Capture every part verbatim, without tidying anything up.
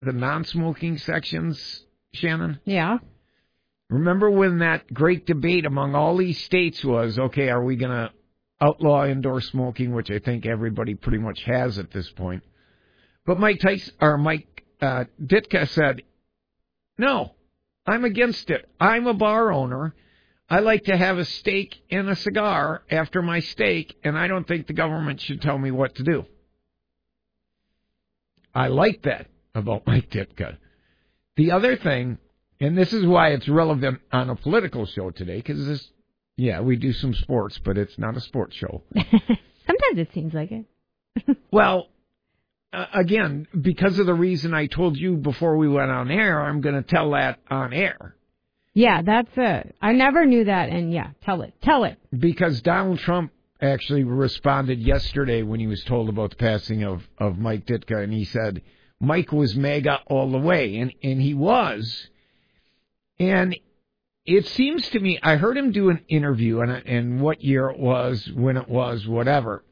the non-smoking sections, Shannon? Yeah. Remember when that great debate among all these states was, okay, are we going to outlaw indoor smoking, which I think everybody pretty much has at this point. But Mike Tyson, or Mike uh, Ditka said, no, I'm against it. I'm a bar owner. I like to have a steak and a cigar after my steak, and I don't think the government should tell me what to do. I like that about Mike Ditka. The other thing, and this is why it's relevant on a political show today, because this, yeah, we do some sports, but it's not a sports show. Sometimes it seems like it. Well, uh, again, because of the reason I told you before we went on air, I'm going to tell that on air. Yeah, that's it. I never knew that, and yeah, tell it. Tell it. Because Donald Trump actually responded yesterday when he was told about the passing of, of Mike Ditka, and he said Mike was MAGA all the way, and, and he was. And it seems to me, I heard him do an interview, and, and what year it was, when it was, whatever.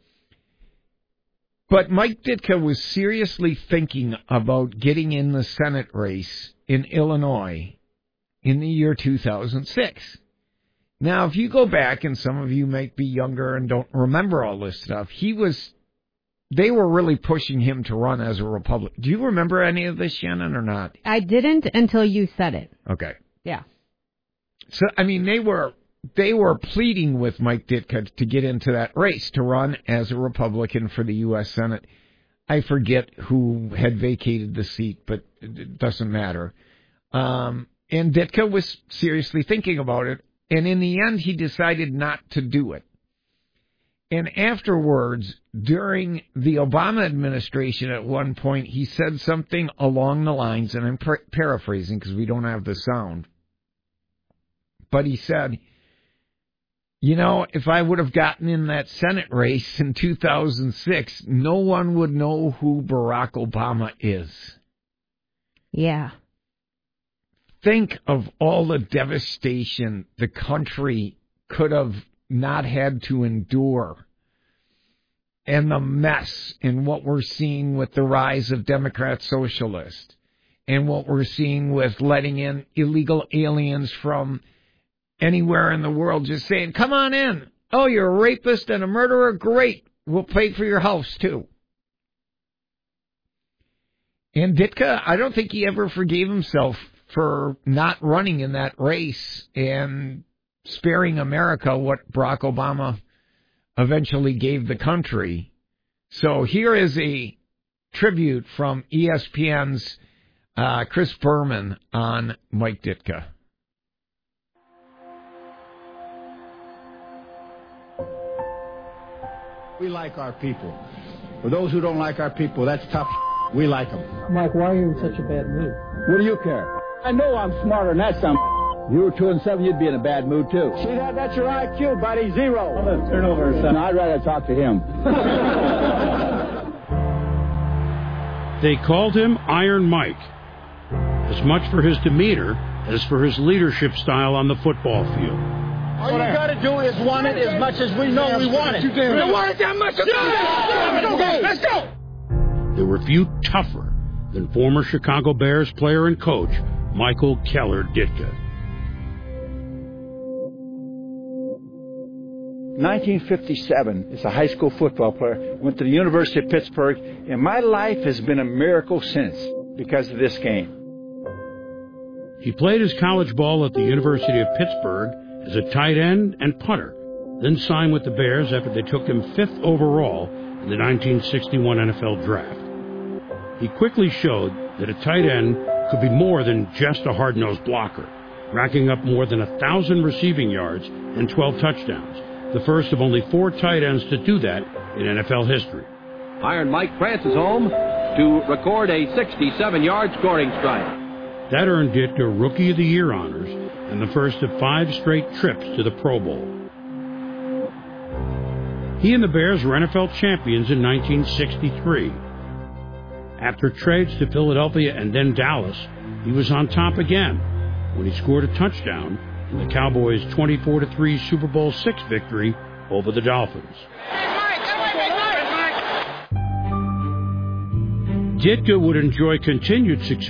But Mike Ditka was seriously thinking about getting in the Senate race in Illinois in the year two thousand six. Now, if you go back, and some of you might be younger and don't remember all this stuff, he was, they were really pushing him to run as a Republican. Do you remember any of this, Shannon, or not? I didn't until you said it. Okay. Yeah. So, I mean, they were they were pleading with Mike Ditka to get into that race, to run as a Republican for the U S Senate. I forget who had vacated the seat, but it doesn't matter. Um, and Ditka was seriously thinking about it, and in the end, he decided not to do it. And afterwards, during the Obama administration, at one point, he said something along the lines, and I'm par- paraphrasing because we don't have the sound, but he said, you know, if I would have gotten in that Senate race in two thousand six, no one would know who Barack Obama is. Yeah. Think of all the devastation the country could have not had to endure, and the mess in what we're seeing with the rise of Democrat socialists, and what we're seeing with letting in illegal aliens from anywhere in the world, just saying, come on in. Oh, you're a rapist and a murderer? Great. We'll pay for your house, too. And Ditka, I don't think he ever forgave himself for not running in that race and sparing America what Barack Obama eventually gave the country. So here is a tribute from E S P N's uh, Chris Berman on Mike Ditka. We like our people. For those who don't like our people, that's tough. We like them. Mike, why are you in such a bad mood? What do you care? I know I'm smarter than that some. You were two and seven, you'd be in a bad mood too. See that? That's your I Q, buddy. Zero. Let's turn over, son. No, I'd rather talk to him. They called him Iron Mike, as much for his demeanor as for his leadership style on the football field. All you got to do is want it as much as we know we want it. We don't want it that much. Let's go. There were few tougher than former Chicago Bears player and coach Michael Keller Ditka. nineteen fifty-seven, as a high school football player, went to the University of Pittsburgh, and my life has been a miracle since because of this game. He played his college ball at the University of Pittsburgh as a tight end and punter, then signed with the Bears after they took him fifth overall in the nineteen sixty-one N F L Draft. He quickly showed that a tight end could be more than just a hard-nosed blocker, racking up more than one thousand receiving yards and twelve touchdowns, the first of only four tight ends to do that in N F L history. Iron Mike prances home to record a sixty-seven-yard scoring strike. That earned Ditka Rookie of the Year honors and the first of five straight trips to the Pro Bowl. He and the Bears were N F L champions in nineteen sixty-three. After trades to Philadelphia and then Dallas, he was on top again when he scored a touchdown in the Cowboys' twenty-four to three Super Bowl six victory over the Dolphins. Ditka would enjoy continued success